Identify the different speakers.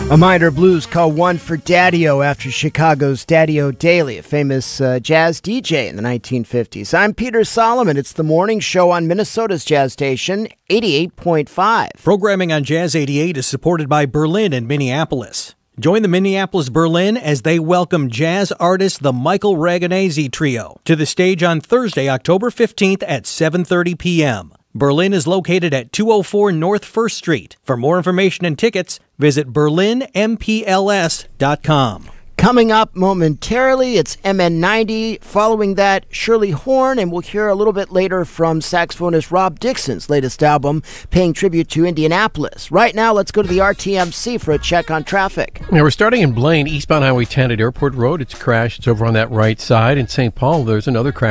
Speaker 1: A minor blues call One for Daddy-O after Chicago's Daddy-O Daily, a famous jazz DJ in the 1950s. I'm Peter Solomon. It's the morning show on Minnesota's jazz station, 88.5.
Speaker 2: Programming on Jazz 88 is supported by Berlin and Minneapolis. Join the Minneapolis Berlin as they welcome jazz artist the Michael Raganese Trio to the stage on Thursday, October 15th at 7:30 p.m. Berlin is located at 204 North 1st Street. For more information and tickets, visit berlinmpls.com.
Speaker 1: Coming up momentarily, it's MN90. Following that, Shirley Horn, and we'll hear a little bit later from saxophonist Rob Dixon's latest album, paying tribute to Indianapolis. Right now, let's go to the RTMC for a check on traffic.
Speaker 3: Now, we're starting in Blaine, eastbound Highway 10 at Airport Road. It's crashed. It's over on that right side. In St. Paul, there's another crash.